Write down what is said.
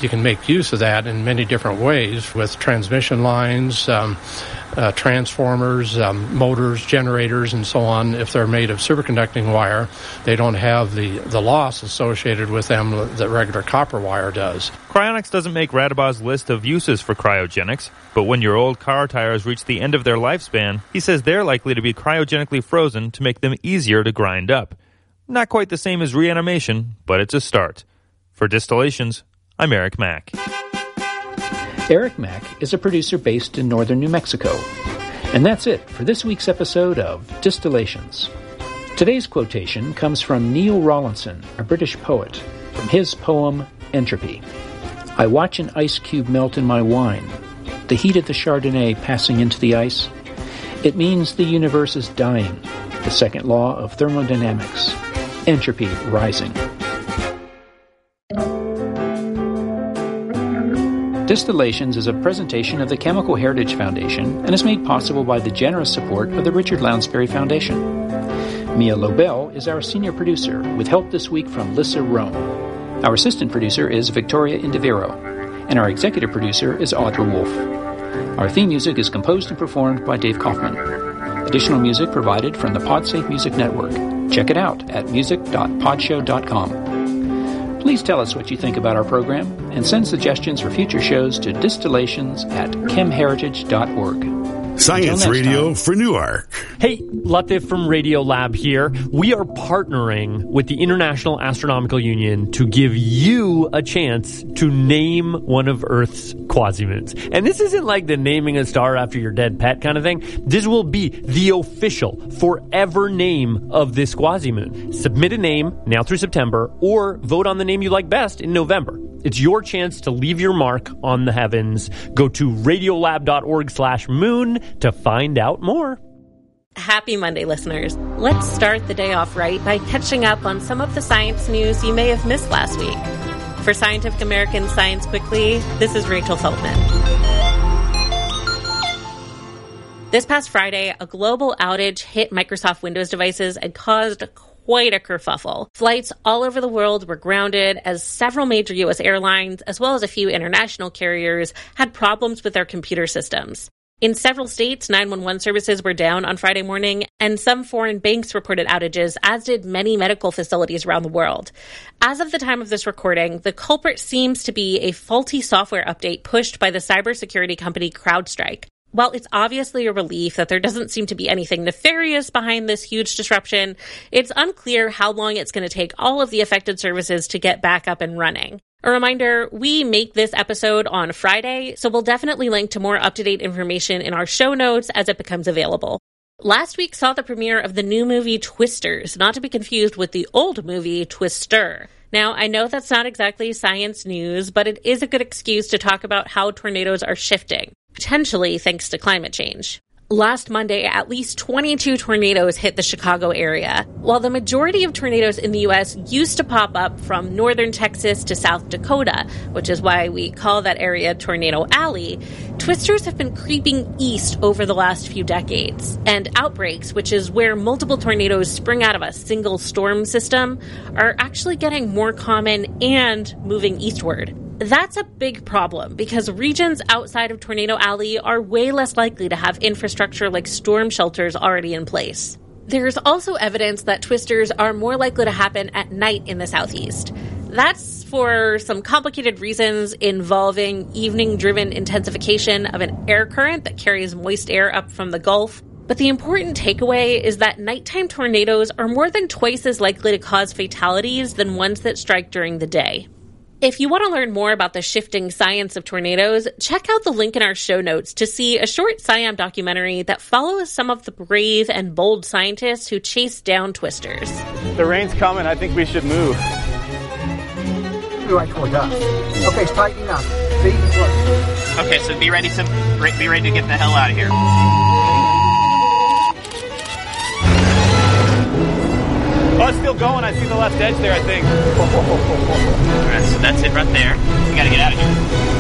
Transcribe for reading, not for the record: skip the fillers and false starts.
you can make use of that in many different ways with transmission lines, transformers, motors, generators, and so on. If they're made of superconducting wire, they don't have the loss associated with them that regular copper wire does. Cryonics doesn't make Radabau's list of uses for cryogenics, but when your old car tires reach the end of their lifespan, he says they're likely to be cryogenically frozen to make them easier to grind up. Not quite the same as reanimation, but it's a start. For Distillations, I'm Eric Mack. Eric Mack is a producer based in northern New Mexico. And that's it for this week's episode of Distillations. Today's quotation comes from Neil Rawlinson, a British poet, from his poem Entropy. I watch an ice cube melt in my wine, the heat of the Chardonnay passing into the ice. It means the universe is dying, the second law of thermodynamics, entropy rising. Distillations is a presentation of the Chemical Heritage Foundation and is made possible by the generous support of the Richard Lounsbury Foundation. Mia Lobel is our senior producer, with help this week from Lissa Rome. Our assistant producer is Victoria Indiviro, and our executive producer is Audra Wolf. Our theme music is composed and performed by Dave Kaufman. Additional music provided from the PodSafe Music Network. Check it out at music.podshow.com. Please tell us what you think about our program and send suggestions for future shows to distillations@chemheritage.org. Science Radio for Newark. Hey, Latif from Radiolab here. We are partnering with the International Astronomical Union to give you a chance to name one of Earth's quasimoons. And this isn't like the naming a star after your dead pet kind of thing. This will be the official, forever name of this quasimoon. Submit a name now through September, or vote on the name you like best in November. It's your chance to leave your mark on the heavens. Go to radiolab.org/moon to find out more. Happy Monday, listeners. Let's start the day off right by catching up on some of the science news you may have missed last week. For Scientific American Science Quickly, this is Rachel Feldman. This past Friday, a global outage hit Microsoft Windows devices and caused quite a kerfuffle. Flights all over the world were grounded as several major U.S. airlines, as well as a few international carriers, had problems with their computer systems. In several states, 911 services were down on Friday morning, and some foreign banks reported outages, as did many medical facilities around the world. As of the time of this recording, the culprit seems to be a faulty software update pushed by the cybersecurity company CrowdStrike. While it's obviously a relief that there doesn't seem to be anything nefarious behind this huge disruption, it's unclear how long it's going to take all of the affected services to get back up and running. A reminder, we make this episode on Friday, so we'll definitely link to more up-to-date information in our show notes as it becomes available. Last week saw the premiere of the new movie Twisters, not to be confused with the old movie Twister. Now, I know that's not exactly science news, but it is a good excuse to talk about how tornadoes are shifting, potentially thanks to climate change. Last Monday, at least 22 tornadoes hit the Chicago area. While the majority of tornadoes in the U.S. used to pop up from northern Texas to South Dakota, which is why we call that area Tornado Alley, twisters have been creeping east over the last few decades. And outbreaks, which is where multiple tornadoes spring out of a single storm system, are actually getting more common and moving eastward. That's a big problem because regions outside of Tornado Alley are way less likely to have infrastructure like storm shelters already in place. There's also evidence that twisters are more likely to happen at night in the southeast. That's for some complicated reasons involving evening-driven intensification of an air current that carries moist air up from the Gulf. But the important takeaway is that nighttime tornadoes are more than twice as likely to cause fatalities than ones that strike during the day. If you want to learn more about the shifting science of tornadoes, check out the link in our show notes to see a short SciAm documentary that follows some of the brave and bold scientists who chased down twisters. The rain's coming. I think we should move. Right toward us. Okay, it's tightening up. Feet close. Okay, so be ready to get the hell out of here. Oh, it's still going. I see the left edge there, I think. All right, so that's it right there. We got to get out of here.